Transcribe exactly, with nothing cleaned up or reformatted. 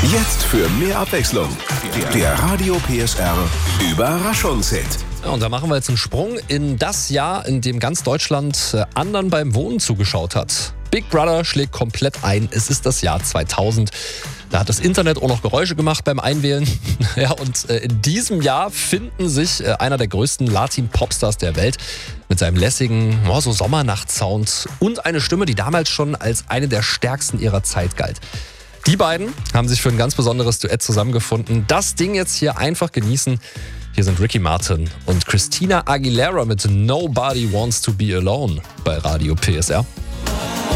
Jetzt für mehr Abwechslung. Der Radio P S R Überraschungshit. Ja, und da machen wir jetzt einen Sprung in das Jahr, in dem ganz Deutschland äh, anderen beim Wohnen zugeschaut hat. Big Brother schlägt komplett ein. Es ist das Jahr zweitausend. Da hat das Internet auch noch Geräusche gemacht beim Einwählen. Ja, und äh, in diesem Jahr finden sich äh, einer der größten Latin-Popstars der Welt mit seinem lässigen, oh, so Sommernacht-Sound und eine Stimme, die damals schon als eine der stärksten ihrer Zeit galt. Die beiden haben sich für ein ganz besonderes Duett zusammengefunden. Das Ding jetzt hier einfach genießen. Hier sind Ricky Martin und Christina Aguilera mit Nobody Wants to Be Alone bei Radio P S R.